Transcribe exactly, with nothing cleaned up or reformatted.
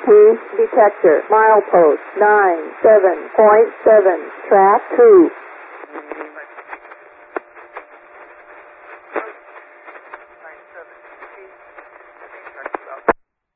Key detector. Milepost nine seven point seven. Track two.